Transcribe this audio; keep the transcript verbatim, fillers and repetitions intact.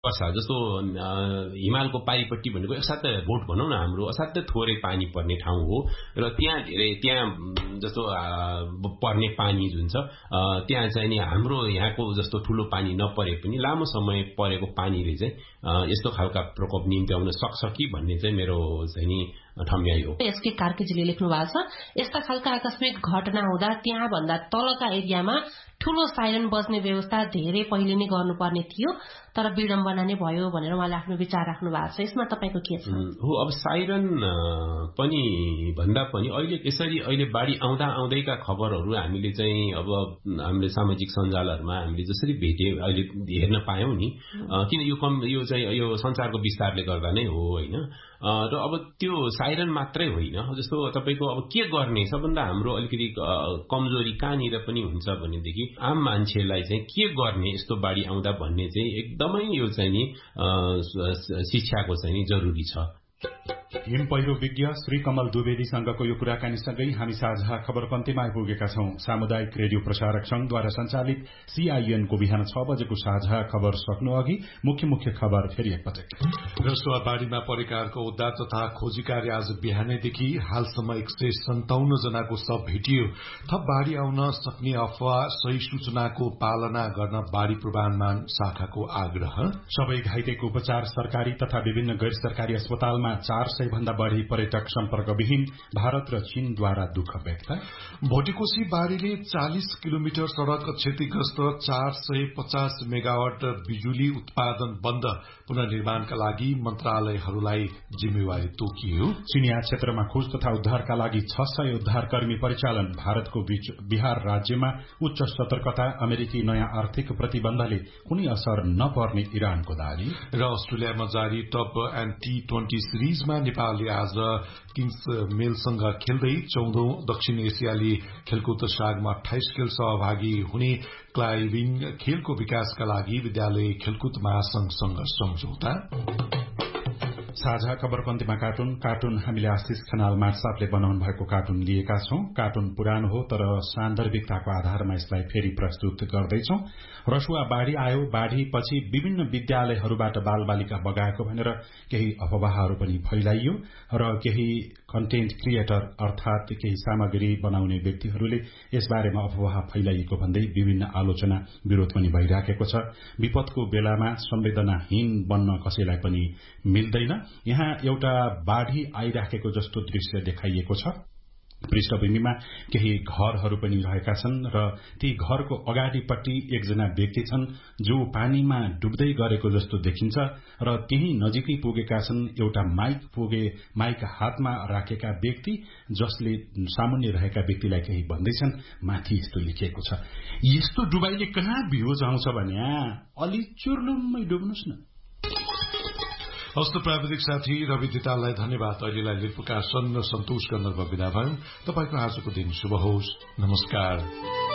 वर्षा जस्तो हिमालको पारिपट्टि भनेको असाध्यै भोट भनौँ न हाम्रो असाध्यै थोरै पानी पर्ने ठाउँ हो र त्यहाँ धेरै त्यहाँ जस्तो पर्ने पानी जुन छ त्यहाँ चाहिँ नि हाम्रो यहाँको जस्तो ठूलो पानी नपरे पनि लामो समय परेको पानीले चाहिँ यस्तो खालका प्रकोप निम्त्याउन सक्छ कि भन्ने चाहिँ मेरो चाहिँ नि ठम्याइ हो। एसके कार्कीजीले लेख्नु भएको छ यस्ता खालका आकस्मिक घटना हुँदा त्यहाँ भन्दा तलका एरियामा ठूलो साइरन बज्ने व्यवस्था धेरै पहिले नै गर्नुपर्ने थियो तर विडम्बना नै भयो भनेर उहाँले आफ्नो विचार राख्नु भएको छ। यसमा तपाईको के छ? हो अब साइरन पनि भन्दा पनि अहिले यसरी अहिले बाढी आउँदा आउँदैका खबरहरू हामीले चाहिँ अब हामीले सामाजिक सञ्जालहरुमा हामीले जसरी भेटे अहिले हेर्न पायौं नि किन यो कम यो चाहिँ यो संचारको विस्तारले गर्दा नै हो हैन। र अब त्यो साइरन मात्रै होइन जस्तो तपाईको अब के गर्ने सबभन्दा हाम्रो अलिकति कमजोरी कहाँनिर पनि हुन्छ भनेदेखि आम मान्छेलाई चाहिँ के गर्ने यस्तो बाढी आउँदा भन्ने चाहिँ एकदमै यो चाहिँ नि शिक्षाको चाहिँ नि जरुरी छ। हिम पहिरो विज्ञ श्री कमल द्विवेदीसँगको यो कुराकानीसँगै हामी साझा खबरपन्तीमा आइपुगेका छौं। सामुदायिक रेडियो प्रसारक संघद्वारा सञ्चालित सीआईएन को बिहान छ बजेको साझा खबर सक्नु अघि मुख्य मुख्य खबर फेरि एकपटक। रसुवा बाढ़ीमा परेकाहरूको उद्धार तथा खोजी कार्य आज बिहानैदेखि हालसम्म एक सय सन्ताउन्न जनाको शव भेटियो। थप बाढ़ी आउन सक्ने अफवाह सही सूचनाको पालना गर्न बाढ़ी पूर्वानुमान शाखाको आग्रह। सबै घाइतेको उपचार सरकारी तथा विभिन्न गैर सरकारी अस्पतालमा चार सय भन्दा बढ़ी पर्यटक सम्पर्कविहीन भारत र चीनद्वारा दुःख व्यक्त। भोटेकोशी बाढ़ीले चालीस किलोमिटर सड़क क्षतिग्रस्त चार सय पचास मेगावाट बिजुली उत्पादन बन्द पुनर्निर्माणका लागि मन्त्रालयहरूलाई जिम्मेवारी तोकियो। चिनिया क्षेत्रमा खोज तथा उद्धारका लागि छ सय उद्धारकर्मी परिचालन। भारतको बिहार राज्यमा उच्च सतर्कता। अमेरिकी नयाँ आर्थिक प्रतिबन्धले कुनै असर नपर्ने इरानको दावी। र अस्ट्रेलियामा जारी टप एण्ड टी ट्वेन्टी सिरिजमा नेपालले आज किङ्स मेलसँग खेल्दै चौधौं दक्षिण एसियाली खेलकुद सागमा अठाइस खेल सहभागी हुने क्लाइम्बिङ खेलको विकासका लागि विद्यालय खेलकुद महासंघसँग सम्झौता। साझा खबरपन्तीमा कार्टुन कार्टुन हामीले आशिष खनाल माटसापले बनाउनु भएको कार्टुन लिएका छौं। कार्टुन पुरानो हो तर सान्दर्भिकताको आधारमा यसलाई फेरि प्रस्तुत गर्दैछौं। रसुवा बाढ़ी आयो। बाढ़ी पछि विभिन्न विद्यालयहरूबाट बालबालिका बगाएको भनेर केही अफवाहहरू पनि फैलाइयो र केही कन्टेन्ट क्रिएटर अर्थात केही सामग्री बनाउने व्यक्तिहरूले यसबारेमा अफवाह फैलाइएको भन्दै विभिन्न आलोचना विरोध पनि भइराखेको छ। विपदको बेलामा संवेदनाहीन बन्न कसैलाई पनि मिल्दैन। यहाँ एउटा बाढ़ी आइराखेको जस्तो दृश्य देखाइएको छ। पृष्ठभूमिमा केही घरहरू पनि रहेका छन् र ती घरको अगाडिपट्टि एकजना व्यक्ति छन् जो पानीमा डुब्दै गरेको जस्तो देखिन्छ र त्यही नजिकै पुगेका छन् एउटा माइक पुगे माइक हातमा राखेका व्यक्ति जसले सामुन्ने रहेका व्यक्तिलाई केही भन्दैछन्। माथि यस्तो लेखिएको छ, यस्तो डुबाइले कहाँ भ्यूज आउँछ भने अलि चुर्लुम्मै डुब्नुस् न। हस्त प्राविधिक साथी रवि दिताललाई धन्यवाद। अहिलेलाई लेख प्रकाशन सन्तोष गर्न विदा भयौं। तपाईको आजको दिन शुभ होस्। नमस्कार।